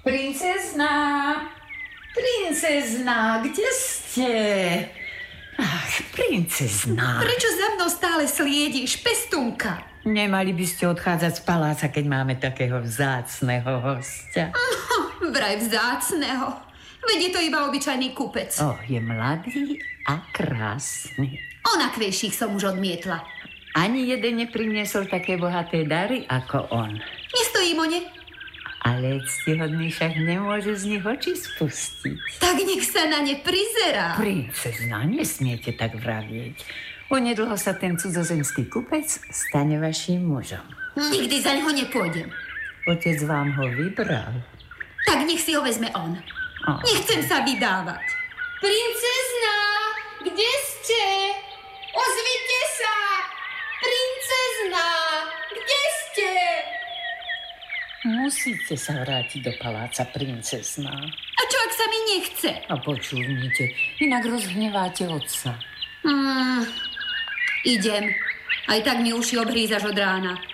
Princezná, kde ste? Ach, princezná. Prečo za mnou stále sliedíš, pestúnka? Nemali by ste odchádzať z paláca, keď máme takého vzácneho hostia. Vraj vzácneho. Veď je to iba obyčajný kupec. Je mladý a krásny. Ona kvejších som už odmietla. Ani jeden nepriniesol také bohaté dary ako on. Nestojím o ne. Ale ctihodný však nemôže z nich oči spustiť. Tak nech sa na ne prizerá. Princezná, nesmiete tak vravieť. Onedlho sa ten cudzozemský kupec stane vaším mužom. Nikdy za neho nepôjdem. Otec vám ho vybral. Tak nech si ho vezme on. Nechcem sa vydávať. Princezná, kde ste? Ozvite sa! Princezná, kde ste? Musíte sa vrátiť do paláca, princezná. A čo, ak sa mi nechce? A počúvnite, inak rozhneváte otca. Idem. Aj tak mi uši obhrízaš od rána.